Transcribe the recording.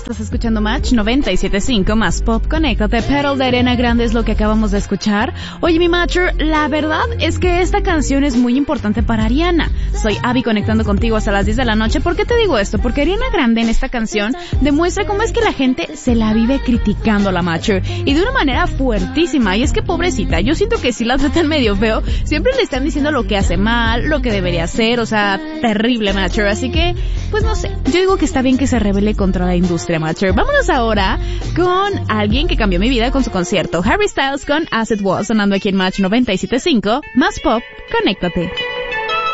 estás escuchando Match 97.5 más Pop. Conéctate, Pedal de Ariana Grande es lo que acabamos de escuchar. Oye, mi Matcher, la verdad es que esta canción es muy importante para Ariana. Soy Abby conectando contigo hasta las 10 de la noche. ¿Por qué te digo esto? Porque Ariana Grande en esta canción demuestra cómo es que la gente se la vive criticando a la Matcher. Y de una manera fuertísima. Y es que pobrecita, yo siento que si la tratan medio feo, siempre le están diciendo lo que hace mal, lo que debería hacer, o sea, terrible, Matcher. Así que, pues no sé, yo digo que está bien que se rebele contra la industria, Matcher. Vámonos ahora con alguien que cambió mi vida con su concierto. Harry Styles con As It Was, sonando aquí en Match 97.5, más Pop, conéctate.